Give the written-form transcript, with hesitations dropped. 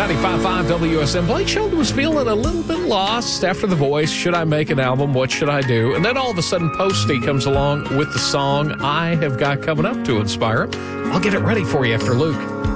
95.5 WSM. Blake Shelton was feeling a little bit lost after The Voice. Should I make an album? What should I do? And then all of a sudden, Posty comes along with the song I have got coming up to inspire him. I'll get it ready for you after Luke.